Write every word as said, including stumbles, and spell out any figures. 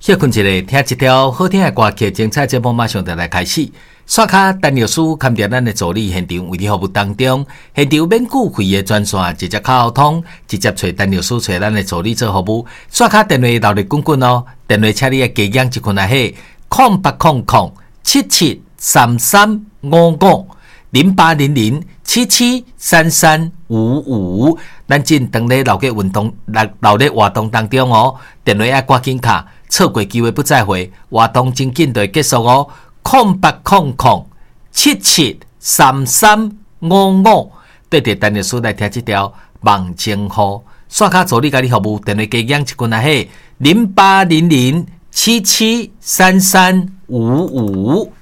休困一下，听一条好听的歌曲，精彩节目马上就来开始。刷卡陈律师勘定咱的助理现场为你服务当中，现场免付费的专线直接靠通，直接找陈律师找咱的助理做服务。刷卡电话闹热滚滚哦，电话请你加减一群来嘿，空八空空七七三三五五零八零零七七三三五五。咱正当咧闹热运动、闹闹热活动当中哦，电话要赶紧卡，错过机会不再回，活动真紧就会结束哦。空八空空七七三三五五，对着陈律师来听这条《梦情雨》，刷卡助理甲你服务，电话加减一群来嘿，零八零零七七三三五五。